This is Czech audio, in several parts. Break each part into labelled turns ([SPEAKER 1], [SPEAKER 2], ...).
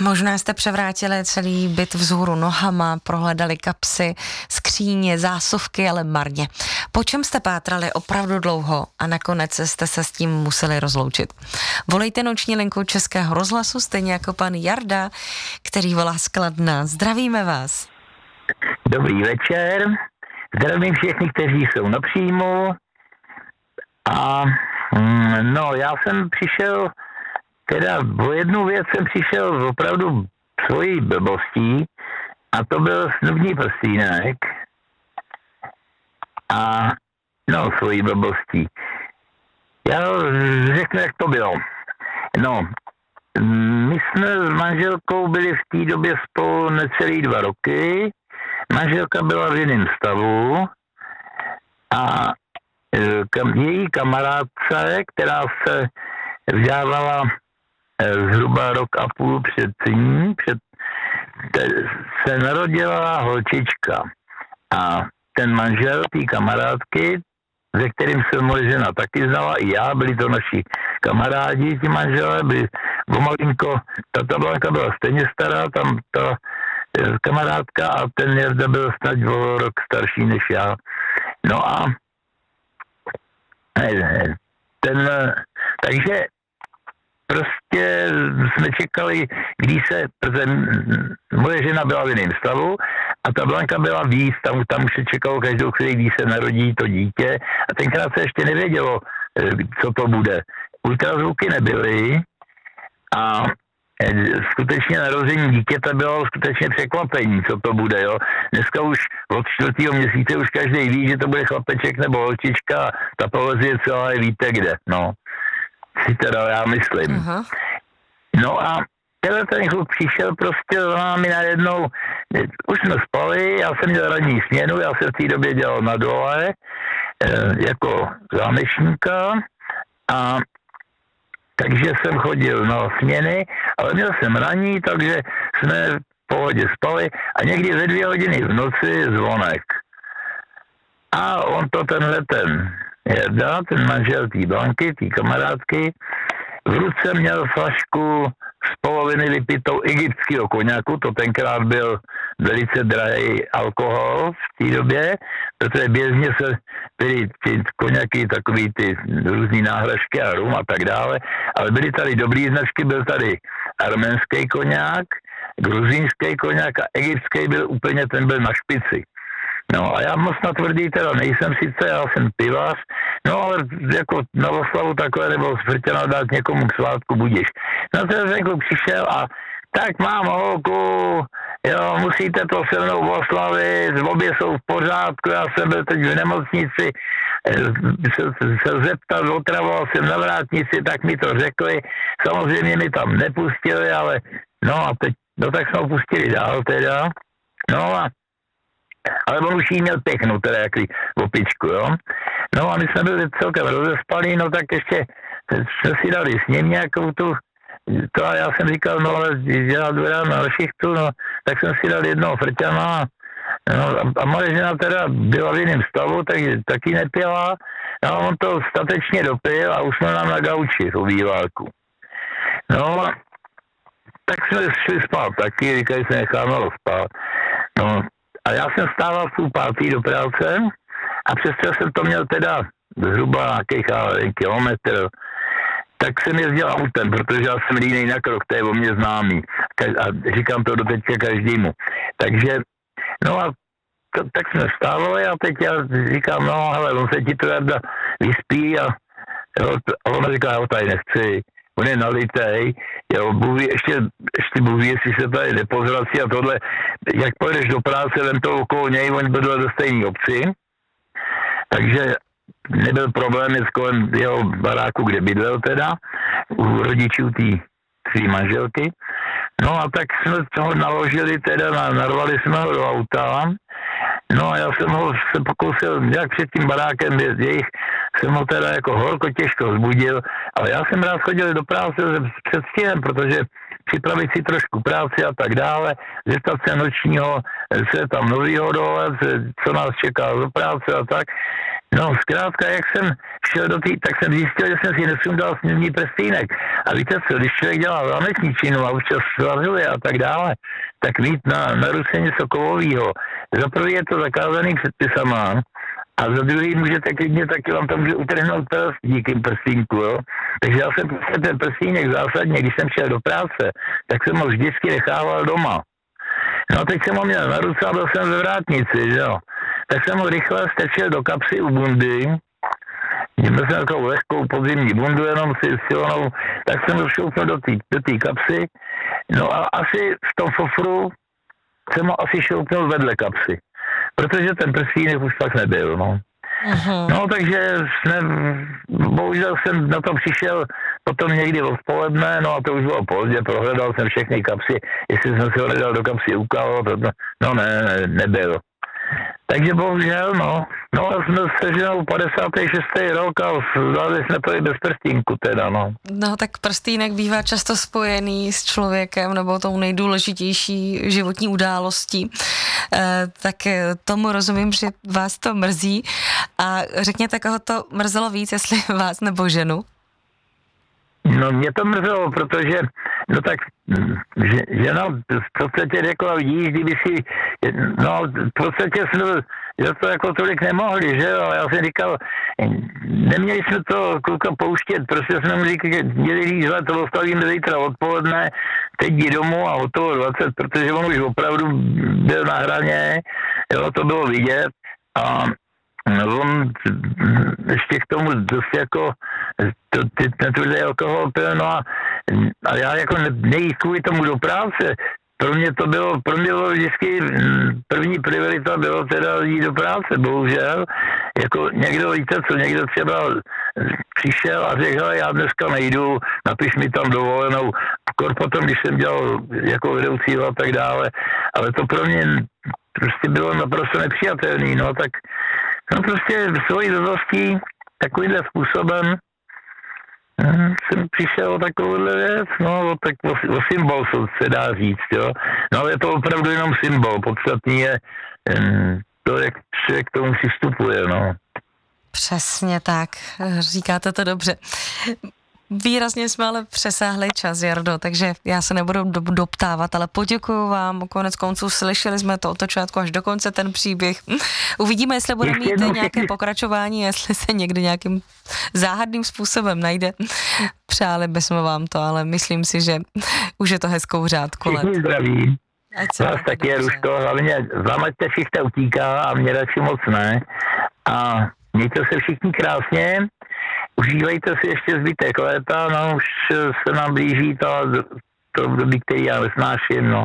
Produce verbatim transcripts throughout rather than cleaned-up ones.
[SPEAKER 1] Možná jste převrátili celý byt vzhůru nohama, prohledali kapsy, skříně, zásuvky, ale marně. Po čem jste pátrali opravdu dlouho a nakonec jste se s tím museli rozloučit? Volejte noční linku Českého rozhlasu, stejně jako pan Jarda, který volá z Kladna. Zdravíme vás.
[SPEAKER 2] Dobrý večer, zdravím všechny, kteří jsou na příjmu. A no, já jsem přišel, teda o jednu věc jsem přišel opravdu svojí blbostí, a to byl snubní prstínek. A no, svojí blbostí. Já řeknu, jak to bylo. No, my jsme s manželkou byli v té době spolu necelý dva roky. Manželka byla v jiném stavu a kam, její kamarádce, která se vzdávala zhruba rok a půl před ní, před, te, se narodila holčička. A ten manžel té kamarádky, se kterým se moje žena taky znala, i já, byli to naši kamarádi, ti manželé, byli pomalinko, ta tablanka byla stejně stará, tam ta kamarádka a ten Jarda byl snad o rok starší než já. No a ten, takže prostě jsme čekali, když se, protože moje žena byla v jiném stavu a ta Blanka byla víc, tam, tam už se čekalo každou chvíli, když se narodí to dítě a tenkrát se ještě nevědělo, co to bude. Ultrazvuky nebyly a skutečně narození dítěte bylo skutečně překvapení, co to bude, jo. Dneska už od čtvrtého měsíce už každý ví, že to bude chlapeček nebo holčička, ta polezie celá je víte kde, no. Si teda já myslím. Uh-huh. No a tenhle ten kluk přišel prostě za námi najednou, už jsme spali, já jsem měl ranní směnu, já jsem v té době dělal na dole, e, jako zámečníka a takže jsem chodil na směny, ale měl jsem raní, takže jsme v pohodě spali a někdy ve dvě hodiny v noci zvonek. A on to tenhle ten Jarda, ten manžel té Blanky, té kamarádky, v ruce měl flašku z poloviny vypitou egyptského koněku, to tenkrát byl velice drahý alkohol v té době, protože běžně se byly ty koněky, takový ty různý náhražky a rum a tak dále, ale byly tady dobrý značky, byl tady arménský koněk, gruzínský koněk a egyptský byl úplně, ten byl na špici. No a já moc na tvrdý teda nejsem sice, já jsem pivař, no ale jako na oslavu takové nebo zvrtěno dát někomu k svátku budíš. No to ten kluk přišel a tak mám holku, jo, musíte to se mnou oslavit, obě jsou v pořádku, já jsem byl teď v nemocnici, se, se zeptat, otravoval jsem na vrátnici, tak mi to řekli, samozřejmě mi tam nepustili, ale no a teď, no tak jsme ho pustili dál teda, no a ale on už jí měl pěknou, teda jaký opičku, jo. No a my jsme byli celkem rozespalí, no tak ještě jsme si dali s ním nějakou tu, to a já jsem říkal, no ale já jdu na šichtu, no, tak jsem si dal jednoho frťana, no a, a moje žena teda byla v jiném stavu, takže taky nepila, no a on to statečně dopil a usnul nám na gauči, v výválku. No tak jsme šli spát taky, říkali jsme, necháme spát, no. A já jsem stával v půl pátý do práce a přesto jsem to měl teda zhruba nějakých kilometr, tak jsem jezdil autem, protože já jsem línej na krok, to je o mě známý. A říkám to doteďka každému. Takže, no a to, tak jsme vstávali a teď já říkám, no hele, on se ti to Jarda vyspí a, jo, a on říká, já ho tady nechci. On je nalitej, jo, Bůh, ještě, ještě Bůh, jestli se tady nepozrací a tohle, jak pojedeš do práce, vem to okolo něj, on bydlel do stejné obci, takže nebyl problém jít kolem jeho baráku, kde bydlel teda, u rodičů té svý manželky. No a tak jsme toho naložili teda, narvali jsme ho do auta, no a já jsem ho se pokusil, jak před tím barákem jejich, jsem ho teda jako horko těžko vzbudil, ale já jsem rád chodil do práce s předstihem, protože připravit si trošku práci a tak dále, zeptat se nočního, se tam novýho dole, co nás čeká do práce a tak. No, zkrátka, jak jsem šel do tý, tak jsem zjistil, že jsem si nesundal snědní prstýnek. A víte co, když člověk dělá zámečničinu a občas svazuje a tak dále, tak mít na, na ruce něco kovového. Za prvý je to zakázaný předpisama, a za druhý můžete klidně taky vám tam může utrhnout prst díky prstínku, jo. Takže já jsem prostě ten prstínek zásadně, když jsem šel do práce, tak jsem ho vždycky nechával doma. No teď jsem ho měl na ruce a byl jsem ve vrátnici, že jo. Tak jsem ho rychle strčil do kapsy u bundy, měl jsem takovou lehkou podzimní bundu, jenom si silnou, tak jsem ho šoupnul do té do té kapsy, no a asi v tom fofru jsem ho asi šoupnul vedle kapsy, protože ten prstínek už tak nebyl, no. Uhum. No, takže jsme, bohužel jsem na to přišel potom někdy odpoledne, no a to už bylo pozdě, prohledal jsem všechny kapsy, jestli jsem si ho nedal do kapsy úkal, no ne, ne, nebyl. Takže bohužel, no, no a jsme se ženou padesátý šestý rok a zvládli jsme to i bez prstínku teda, no.
[SPEAKER 1] No tak prstínek bývá často spojený s člověkem nebo tou nejdůležitější životní událostí, e, tak tomu rozumím, že vás to mrzí a řekněte, koho to mrzelo víc, jestli vás nebo ženu?
[SPEAKER 2] No mě to mrzelo, protože, no tak, že, žena v podstatě řekla, vidíš, kdyby si, no v podstatě jsme že to jako tolik nemohli, že jo, ale já jsem říkal, neměli jsme to kluka pouštět, prostě jsme mu říkali, měli říct, že to ostavíme zítra odpoledne, teď jdi domů a od toho dvacet, protože on už opravdu byl na hraně, jo, to bylo vidět a on ještě k tomu dost jako to, ty, ten tvrdý alkohol pil, no a, a já jako ne, nejít kvůli tomu do práce, pro mě to bylo, pro mě bylo vždycky první priorita bylo teda jít do práce, bohužel, jako někdo, víte co, někdo třeba přišel a řekl, já dneska nejdu, napiš mi tam dovolenou, kor potom, když jsem dělal jako vedoucího a tak dále, ale to pro mě prostě bylo naprosto nepřijatelný, no tak no prostě svojí dozostí takovýmhle způsobem hm, jsem přišel o takovouhle věc, no tak o, o symbol se dá říct, jo. No ale je to opravdu jenom symbol, podstatný je hm, to, jak člověk k tomu přistupuje, no.
[SPEAKER 1] Přesně tak, říkáte to dobře. Výrazně jsme ale přesáhli čas, Jardo, takže já se nebudu doptávat, ale poděkuju vám, konec konců slyšeli jsme to od začátku až do konce ten příběh. Uvidíme, jestli bude mít nějaké pokračování, jestli se někdy nějakým záhadným způsobem najde. Přáli bychom vám to, ale myslím si, že už je to hezkou řádku let.
[SPEAKER 2] Všichni zdraví. Vás taky je, Ruško, hlavně vám ať všichni utíká a mě radši moc ne. A mějte se všichni krásně. Užívejte si ještě zbytek léta, no už se nám blíží to, to období, který já nesnáším, no.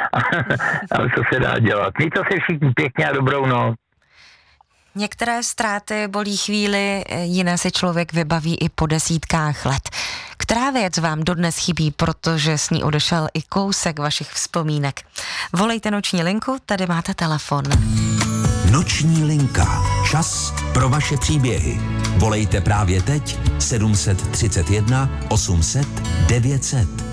[SPEAKER 2] Ale co se dá dělat. Mějte se všichni pěkně a dobrou noc.
[SPEAKER 1] Některé ztráty bolí chvíli, jiné se člověk vybaví i po desítkách let. Která věc vám dodnes chybí, protože s ní odešel i kousek vašich vzpomínek? Volejte noční linku, tady máte telefon.
[SPEAKER 3] Noční linka. Čas pro vaše příběhy. Volejte právě teď sedm set třicet jedna osm set devět set.